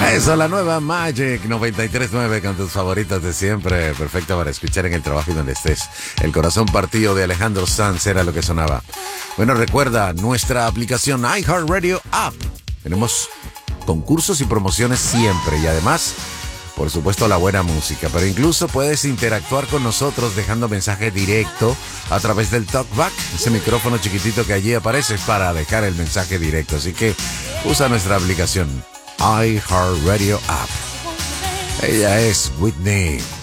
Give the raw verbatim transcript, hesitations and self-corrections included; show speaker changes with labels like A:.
A: Eso, la nueva Magic noventa y tres punto nueve con tus favoritos de siempre. Perfecto para escuchar en el trabajo y donde estés. El corazón partido de Alejandro Sanz era lo que sonaba. Bueno, recuerda nuestra aplicación iHeartRadio App. Tenemos concursos y promociones siempre. Y además, por supuesto, la buena música. Pero incluso puedes interactuar con nosotros dejando mensaje directo a través del TalkBack. Ese micrófono chiquitito que allí aparece es para dejar el mensaje directo. Así que usa nuestra aplicación iHeartRadio App. Ella es Whitney.